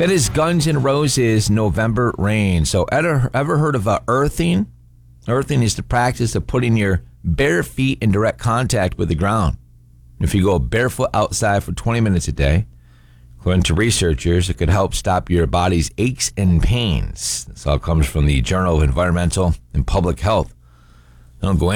That is Guns N' Roses' November Rain. So ever heard of earthing? Earthing is the practice of putting your bare feet in direct contact with the ground. If you go barefoot outside for 20 minutes a day, according to researchers, it could help stop your body's aches and pains. This all comes from the Journal of Environmental and Public Health. I don't go